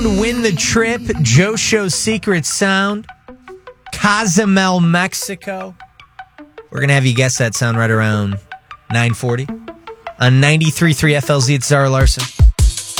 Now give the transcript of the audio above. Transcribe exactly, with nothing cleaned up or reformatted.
Win the trip, Joe Show Secret Sound, Cozumel, Mexico. We're going to have you guess that sound right around nine forty on ninety-three point three F L Z. It's Zara Larson.